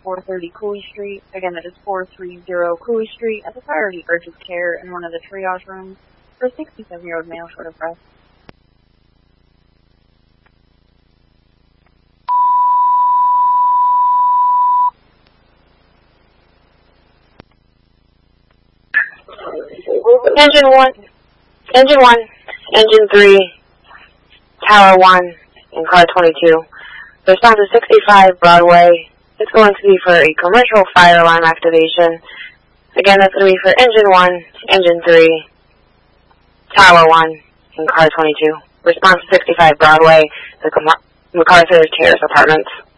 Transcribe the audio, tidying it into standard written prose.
430 Cooley Street. Again, that is 430 Cooley Street at the priority urgent care in one of the triage rooms for a 67-year-old male short of breath. Engine 1, Engine 3, Tower 1, and Car 22. Response is 65 Broadway. It's going to be for a commercial fire alarm activation. Again, that's going to be for Engine 1, Engine 3, Tower 1, and Car 22. Response is 65 Broadway, the MacArthur Terrace Apartments.